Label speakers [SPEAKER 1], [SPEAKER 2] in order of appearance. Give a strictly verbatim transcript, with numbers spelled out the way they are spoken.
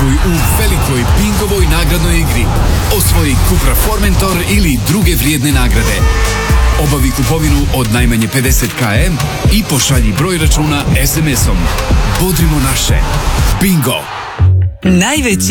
[SPEAKER 1] Učestvuj u velikoj Bingovoj nagradnoj igri. Osvoji Cupra Formentor ili druge vrijedne nagrade. Obavi kupovinu od najmanje pedeset kilometara i pošalji broj računa es em esom. Bodrimo naše. Bingo!
[SPEAKER 2] Najveći